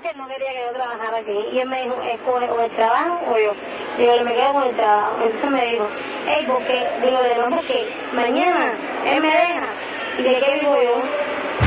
que él no quería que yo trabajara aquí. Y él me dijo, escoge o el trabajo o yo. Digo, me quedo con el trabajo. Entonces me dijo, porque, digo, de no, porque mañana él me deja. ¿Y de qué vivo yo?